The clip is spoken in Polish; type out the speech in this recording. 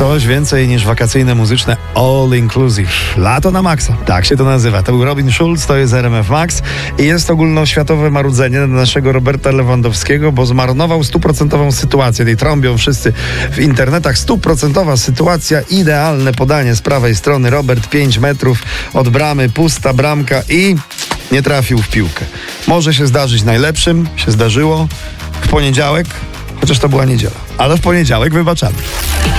Coś więcej niż wakacyjne muzyczne all inclusive. Lato na maksa. Tak się to nazywa. To był Robin Schulz, to jest RMF Max i jest ogólnoświatowe marudzenie na naszego Roberta Lewandowskiego, bo zmarnował 100% sytuację. Tej trąbią wszyscy w internetach. 100% sytuacja, idealne podanie z prawej strony. Robert 5 metrów od bramy, pusta bramka i nie trafił w piłkę. Może się zdarzyć najlepszym, się zdarzyło w poniedziałek, chociaż to była niedziela. Ale w poniedziałek wybaczamy.